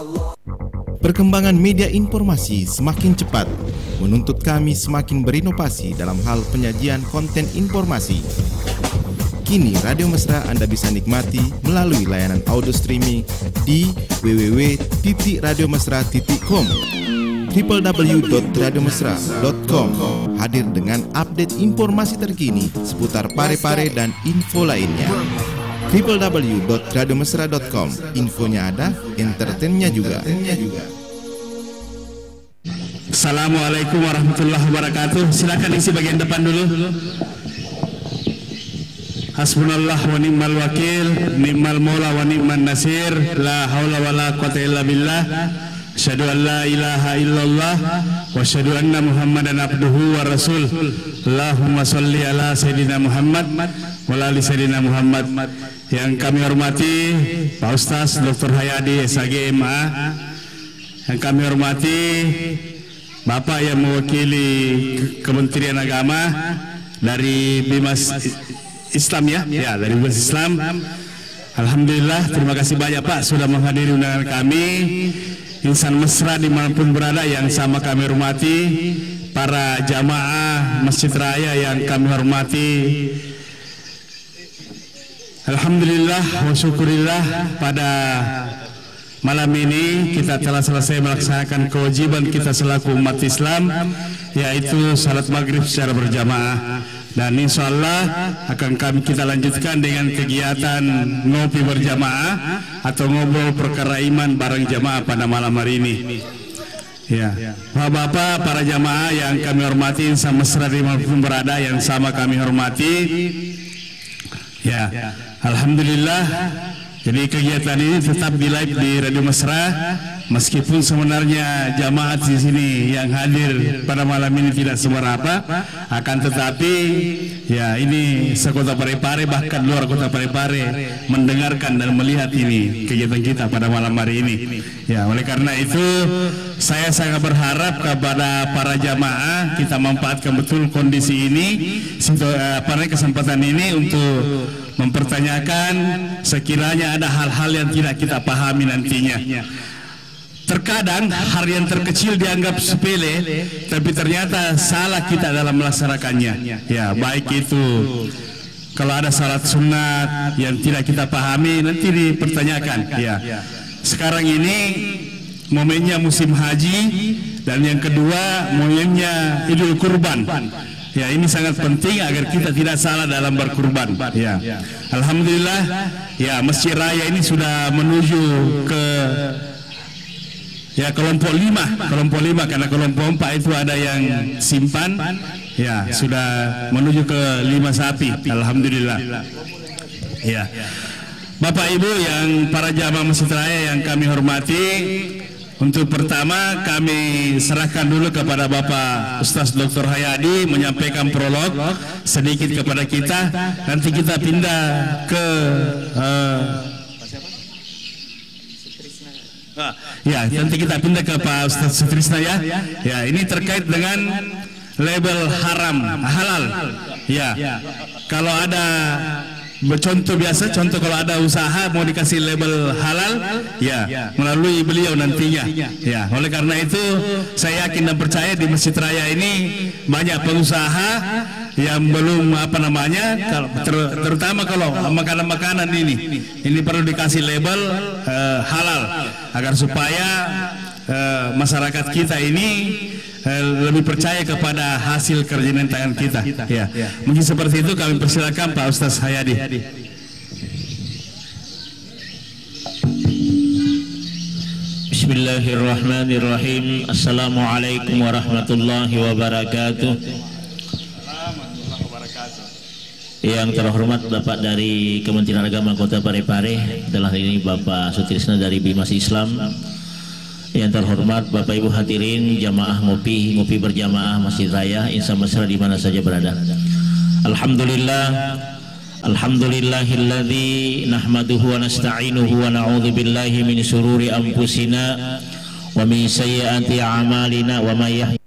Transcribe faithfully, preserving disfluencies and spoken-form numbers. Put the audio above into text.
Perkembangan media informasi semakin cepat, menuntut kami semakin berinovasi dalam hal penyajian konten informasi. Kini Radio Mesra Anda bisa nikmati melalui layanan audio streaming di w w w titik radio mesra titik com. w w w titik radio mesra titik com hadir dengan update informasi terkini seputar Parepare dan info lainnya. w w w titik radio mesra titik com, infonya ada, entertainnya juga. Assalamualaikum warahmatullahi wabarakatuh. Silakan isi bagian depan dulu. Hasbunallah wa ni'mal wakil, ni'mal maula wa ni'man nasir, la haula wa la quwata illa billah. Asyhadu an la ilaha illallah wa asyhadu anna Muhammadan abduhu wa rasul. Allahumma shalli ala sayyidina Muhammad wa ala ali sayyidina Muhammad. Yang kami hormati Pak Ustaz Doktor Hayadi S H G M A, yang kami hormati Bapak yang mewakili Kementerian Agama dari Bimas Islam ya, ya dari Bimas Islam. Alhamdulillah, terima kasih banyak Pak sudah menghadiri undangan kami. Insan Mesra dimanapun berada yang sama kami hormati, para jamaah Masjid Raya yang kami hormati. Alhamdulillah wa syukurillah, pada malam ini kita telah selesai melaksanakan kewajiban kita selaku umat Islam, yaitu salat maghrib secara berjamaah. Dan insya Allah akan kami kita lanjutkan dengan kegiatan ngopi berjamaah atau ngobrol perkara iman bareng jamaah pada malam hari ini. Ya, Bapak-bapak, para jamaah yang kami hormati, insan mesra dimanapun berada yang sama kami hormati. Ya, alhamdulillah. Jadi kegiatan ini tetap di live di Radio Mesra, meskipun sebenarnya jamaah di sini yang hadir pada malam ini tidak seberapa, akan tetapi ya ini sekota Parepare bahkan luar kota Parepare mendengarkan dan melihat ini kegiatan kita pada malam hari ini. Ya, oleh karena itu saya sangat berharap kepada para jamaah kita manfaatkan betul kondisi ini, pada kesempatan ini untuk mempertanyakan sekiranya ada hal-hal yang tidak kita pahami nantinya. Terkadang hal yang terkecil dianggap sepele, tapi ternyata salah kita dalam melaksanakannya. Ya, baik itu kalau ada salat sunat yang tidak kita pahami nanti dipertanyakan. Ya, sekarang ini momennya musim haji, dan yang kedua momennya Idul Kurban. Ya, ini sangat penting agar kita tidak salah dalam berkurban. Ya, alhamdulillah. Ya, Masjid Raya ini sudah menuju ke ya kelompok lima, kelompok lima karena kelompok empat itu ada yang simpan. Ya, sudah menuju ke lima sapi. Alhamdulillah. Ya, Bapak Ibu yang para jamaah Masjid Raya yang kami hormati, untuk pertama kami serahkan dulu kepada Bapak Ustaz Doktor Hayadi menyampaikan prolog sedikit kepada kita. Nanti kita pindah ke uh, ya, nanti kita pindah ke Pak Ustaz Sutrisna ya. Ya, ini terkait dengan label haram halal. Ya, kalau ada contoh biasa, contoh kalau ada usaha mau dikasih label halal, ya melalui beliau nantinya. Ya, oleh karena itu saya yakin dan percaya di Masjid Raya ini banyak pengusaha yang belum apa namanya, ter, terutama kalau makanan-makanan ini, ini perlu dikasih label uh, halal agar supaya uh, masyarakat kita ini lebih percaya kepada hasil kerjaan tangan kita. Ya, mungkin seperti itu. Kami persilakan Pak Ustaz Hayadi. Bismillahirrahmanirrahim. Assalamualaikum warahmatullahi wabarakatuh. Yang terhormat Bapak dari Kementerian Agama Kota Parepare, dalam ini Bapak Sutrisna dari Bimas Islam. Yang terhormat Bapak Ibu hadirin jamaah ngopi ngopi berjamaah Masjid Raya insan mesra di mana saja berada. Alhamdulillah, alhamdulillahilladzi nahmaduhu wa nasta'inuhu wa na'udzu billahi min syururi anfusina wa min sayyiati a'malina wa may